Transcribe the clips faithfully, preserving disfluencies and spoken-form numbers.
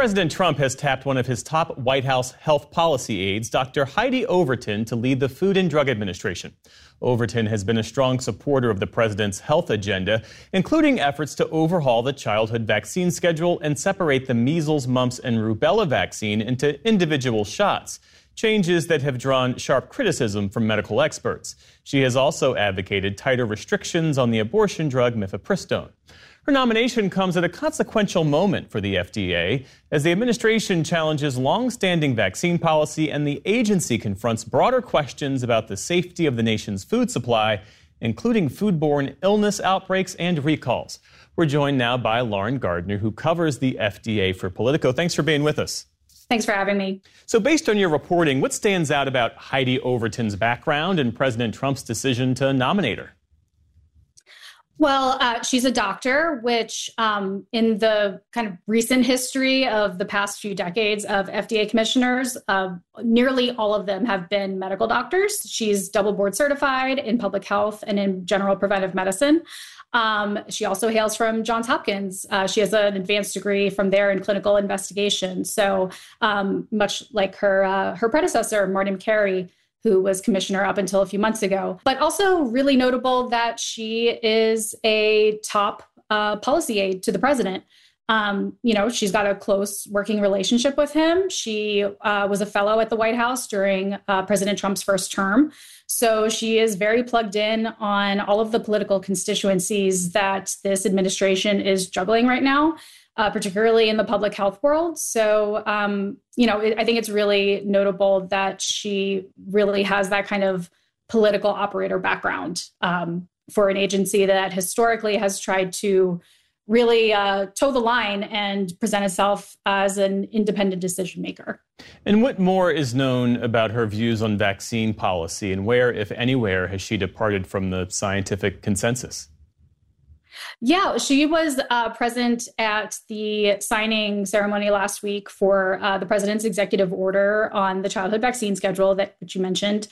President Trump has tapped one of his top White House health policy aides, Doctor Heidi Overton, to lead the Food and Drug Administration. Overton has been a strong supporter of the president's health agenda, including efforts to overhaul the childhood vaccine schedule and separate the measles, mumps, and rubella vaccine into individual shots, changes that have drawn sharp criticism from medical experts. She has also advocated tighter restrictions on the abortion drug mifepristone. Her nomination comes at a consequential moment for the F D A as the administration challenges long-standing vaccine policy and the agency confronts broader questions about the safety of the nation's food supply, including foodborne illness outbreaks and recalls. We're joined now by Lauren Gardner, who covers the F D A for Politico. Thanks for being with us. Thanks for having me. So based on your reporting, what stands out about Heidi Overton's background and President Trump's decision to nominate her? Well, uh, she's a doctor, which um, in the kind of recent history of the past few decades of F D A commissioners, uh, nearly all of them have been medical doctors. She's double board certified in public health and in general preventive medicine. Um, she also hails from Johns Hopkins. Uh, she has an advanced degree from there in clinical investigation. So um, much like her uh, her predecessor, Marty Makary, who was commissioner up until a few months ago. But also really notable that she is a top uh, policy aide to the president. Um, you know, she's got a close working relationship with him. She uh, was a fellow at the White House during uh, President Trump's first term. So she is very plugged in on all of the political constituencies that this administration is juggling right now, uh, particularly in the public health world. So, um, you know, it, I think it's really notable that she really has that kind of political operator background um, for an agency that historically has tried to really uh, toe the line and present itself as an independent decision maker. And what more is known about her views on vaccine policy, and where, if anywhere, has she departed from the scientific consensus? Yeah, she was uh, present at the signing ceremony last week for uh, the president's executive order on the childhood vaccine schedule that which you mentioned.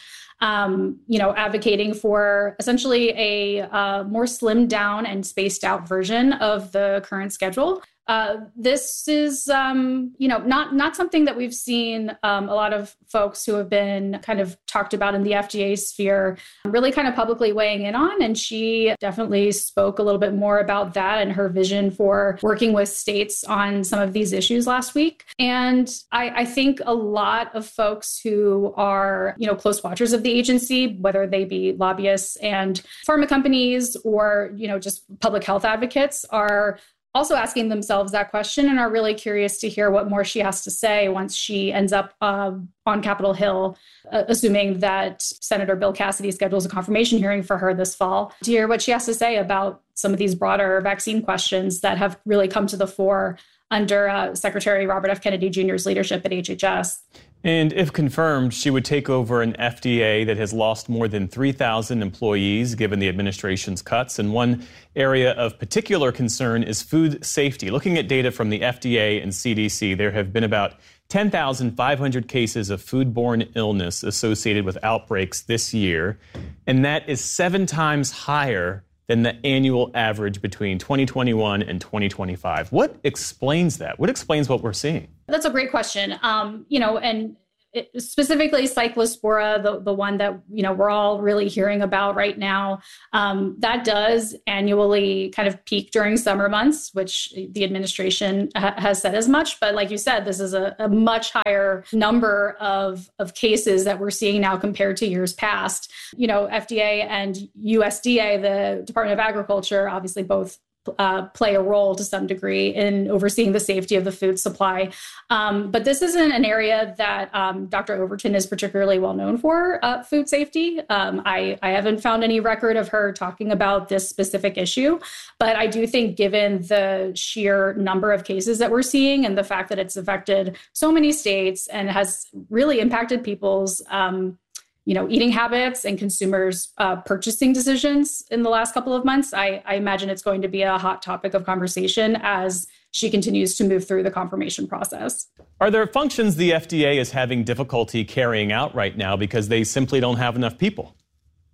Um, you know, advocating for essentially a uh, more slimmed down and spaced out version of the current schedule. Uh, this is, um, you know, not not something that we've seen um, a lot of folks who have been kind of talked about in the F D A sphere really kind of publicly weighing in on. And she definitely spoke a little bit more about that and her vision for working with states on some of these issues last week. And I, I think a lot of folks who are, you know, close watchers of the agency, whether they be lobbyists and pharma companies or, you know, just public health advocates, are also asking themselves that question and are really curious to hear what more she has to say once she ends up uh, on Capitol Hill, uh, assuming that Senator Bill Cassidy schedules a confirmation hearing for her this fall, to hear what she has to say about some of these broader vaccine questions that have really come to the fore under uh, Secretary Robert F. Kennedy Junior's leadership at H H S. And if confirmed, she would take over an F D A that has lost more than three thousand employees given the administration's cuts. And one area of particular concern is food safety. Looking at data from the F D A and C D C, there have been about ten thousand five hundred cases of foodborne illness associated with outbreaks this year. And that is seven times higher than the annual average between twenty twenty-one and twenty twenty-five. What explains that? What explains what we're seeing? That's a great question. Um, you know, and it, specifically Cyclospora, the, the one that, you know, we're all really hearing about right now, um, that does annually kind of peak during summer months, which the administration ha- has said as much. But like you said, this is a, a much higher number of, of cases that we're seeing now compared to years past. You know, F D A and U S D A, the Department of Agriculture, obviously both Uh, play a role to some degree in overseeing the safety of the food supply. Um, but this isn't an area that um, Doctor Overton is particularly well known for, uh, food safety. Um, I, I haven't found any record of her talking about this specific issue, but I do think given the sheer number of cases that we're seeing and the fact that it's affected so many states and has really impacted people's um, you know, eating habits and consumers' uh, purchasing decisions in the last couple of months, I, I imagine it's going to be a hot topic of conversation as she continues to move through the confirmation process. Are there functions the F D A is having difficulty carrying out right now because they simply don't have enough people?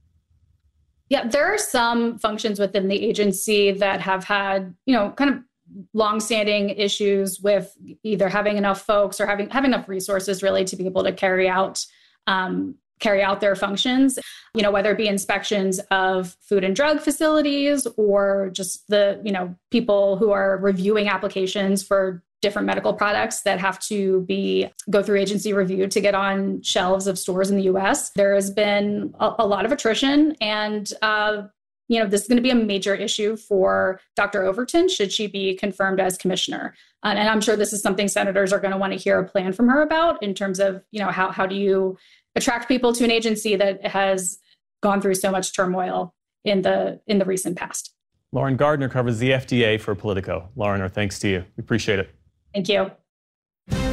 Yeah, there are some functions within the agency that have had, you know, kind of longstanding issues with either having enough folks or having having enough resources really to be able to carry out um, carry out their functions, you know, whether it be inspections of food and drug facilities or just the, you know, people who are reviewing applications for different medical products that have to be go through agency review to get on shelves of stores in the U S. There has been a, a lot of attrition, and uh, you know, this is going to be a major issue for Doctor Overton should she be confirmed as commissioner. Uh, and I'm sure this is something senators are going to want to hear a plan from her about in terms of, you know, how how do you attract people to an agency that has gone through so much turmoil in the in the recent past. Lauren Gardner covers the F D A for Politico. Lauren, our thanks to you. We appreciate it. Thank you.